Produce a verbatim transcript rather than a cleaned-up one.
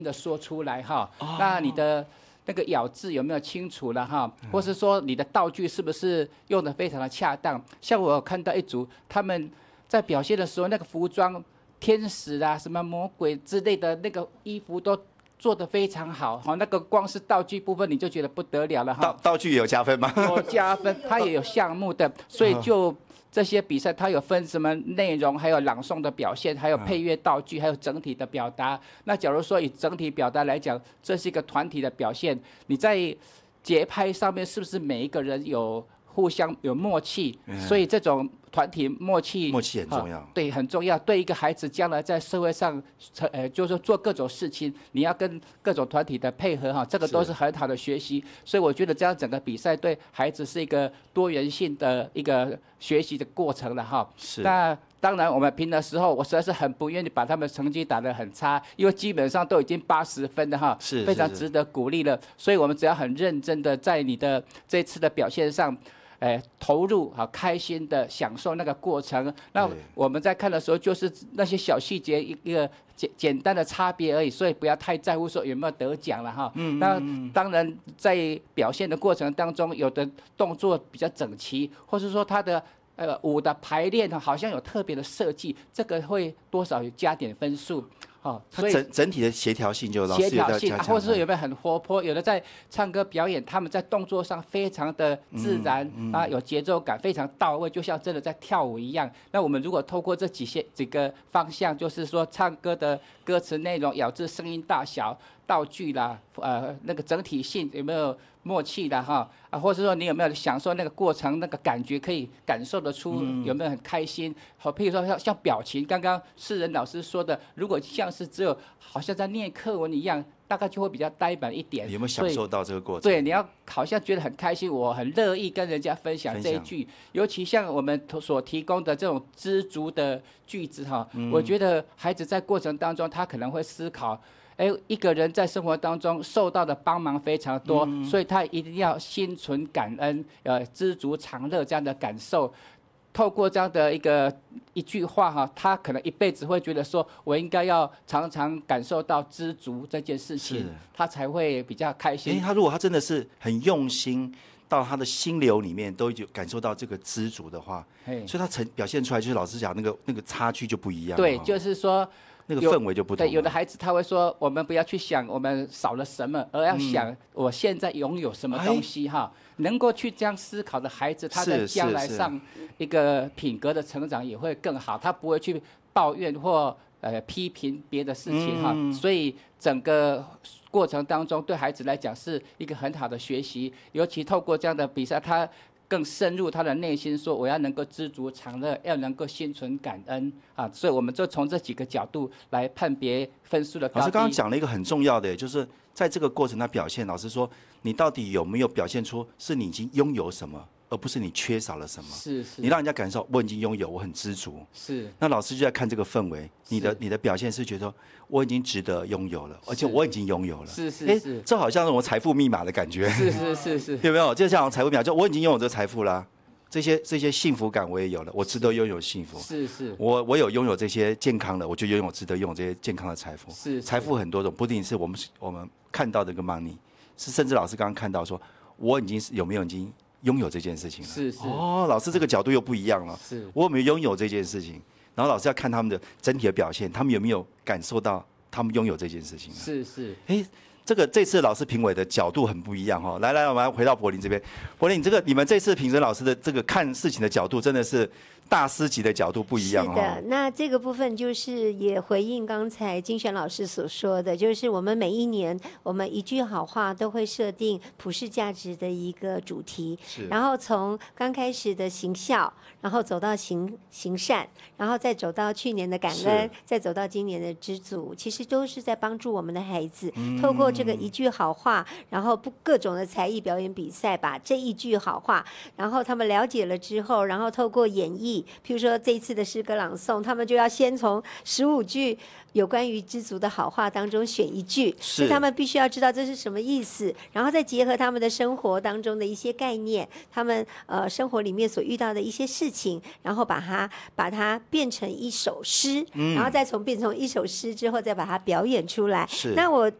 的说出来哈， 哦、 那你的那个咬字有没有清楚了哈？或是说你的道具是不是用的非常的恰当？像我有看到一组他们在表现的时候，那个服装天使啊、什么魔鬼之类的那个衣服都做得非常好，哈，那个光是道具部分你就觉得不得了了哈。 道道具也有加分吗？ 有加分，它也有项目的，所以就。这些比赛它有分什么内容，还有朗诵的表现，还有配乐道具，还有整体的表达。那假如说以整体表达来讲，这是一个团体的表现，你在节拍上面是不是每一个人有互相有默契？所以这种团体默契， 默契很重要、 啊，对，很重要。对一个孩子将来在社会上，呃，就是说做各种事情，你要跟各种团体的配合哈，这个都是很好的学习。所以我觉得这样整个比赛对孩子是一个多元性的一个学习的过程了哈。 是。 那当然，我们评的时候，我实在是很不愿意把他们成绩打得很差，因为基本上都已经八十分了哈， 是非常值得鼓励了。所以我们只要很认真的在你的这次的表现上。哎，投入好，开心的享受那个过程。那我们在看的时候，就是那些小细节一个简简单的差别而已，所以不要太在乎说有没有得奖了哈。嗯。那当然，在表现的过程当中，有的动作比较整齐，或是说他的呃舞的排练好像有特别的设计，这个会多少有加点分数。哦， 所以整整体的协调性就老师协调性、啊，或者是有没有很活泼？有的在唱歌表演，他们在动作上非常的自然、嗯嗯、啊，有节奏感，非常到位，就像真的在跳舞一样。那我们如果透过这几些几个方向，就是说唱歌的歌词内容、咬字、声音大小、道具啦，呃，那个整体性有没有默契的哈？啊，或者说你有没有享受那个过程，那个感觉可以感受得出，有没有很开心？好，譬如说像像表情，刚刚世仁老师说的，如果像是只有好像在念课文一样，大概就会比较呆板一点。 有没有享受到这个过程？ 对，你要好像觉得很开心，我很乐意跟人家分享这一句。尤其像我们所提供的这种知足的句子哈，嗯、我觉得孩子在过程当中，他可能会思考。哎，一个人在生活当中受到的帮忙非常多，嗯、所以他一定要心存感恩，呃，知足常乐这样的感受。透过这样的一个一句话哈，他可能一辈子会觉得说，我应该要常常感受到知足这件事情，他才会比较开心。 哎，他如果他真的是很用心，到他的心流里面都有感受到这个知足的话，所以他成表现出来就是老师讲那个那个差距就不一样。 对，就是说。 那个氛围就不同。 对，有的孩子他会说，我们不要去想我们少了什么，而要想我现在拥有什么东西哈。嗯、能够去这样思考的孩子，他在将来上一个品格的成长也会更好。他不会去抱怨或呃批评别的事情哈。嗯、所以整个过程当中，对孩子来讲是一个很好的学习。尤其透过这样的比赛，他。更深入他的内心，说我要能够知足常乐，要能够心存感恩啊！所以我们就从这几个角度来判别分数的高低。 老师刚刚讲了一个很重要的，就是在这个过程的表现，老师说你到底有没有表现出是你已经拥有什么，而不是你缺少了什么？ 是是。 你让人家感受我已经拥有，我很知足。 是。 那老师就在看这个氛围，你的你的表现是觉得我已经值得拥有了，而且我已经拥有了。 是是是。 这好像是我财富密码的感觉。 是是是是。 有没有？就像财富密码，就我已经拥有这个财富啦。这些这些幸福感我也有了，我值得拥有幸福。 是是， 我我有拥有这些健康的，我就拥有值得拥有这些健康的财富。 是， 财富很多种，不一定是我们我们看到的一个 money， 是甚至老师刚刚看到说，我已经是有没有已经拥有这件事情了？ 是是。 哦，老师这个角度又不一样了。 是， 我有没有拥有这件事情？然后老师要看他们的整体的表现，他们有没有感受到他们拥有这件事情？ 是是。 哎。这个这次老师评委的角度很不一样哈，来来，我们回到柏林这边。柏林，这个你们这次评审老师的这个看事情的角度，真的是大师级的角度不一样哈。 是的，那这个部分就是也回应刚才金璇老师所说的，就是我们每一年我们一句好话都会设定普世价值的一个主题，然后从刚开始的行孝，然后走到行行善，然后再走到去年的感恩，再走到今年的知足，其实都是在帮助我们的孩子，嗯、透过这个一句好话，然后不各种的才艺表演比赛，把这一句好话，然后他们了解了之后，然后透过演绎， 义。譬如说这一次的诗歌朗诵，他们就要先从十五句有关于知足的好话当中选一句，所以他们必须要知道这是什么意思，然后再结合他们的生活当中的一些概念，他们呃生活里面所遇到的一些事情，然后把它把它变成一首诗，嗯、然后再从变成一首诗之后再把它表演出来。 是。 那我